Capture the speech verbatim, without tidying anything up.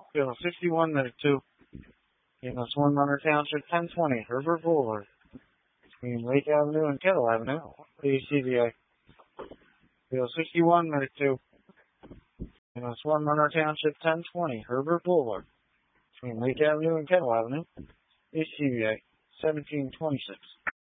Bill sixty-one, minute two. U S one Runner Township, ten twenty, Herbert Boulevard. Between Lake Avenue and Kettle Avenue, A C V A. Bill sixty-one, minute two. U S one Runner Township, ten twenty, Herbert Boulevard. Between Lake Avenue and Kettle Avenue, A C V A, seventeen twenty-six.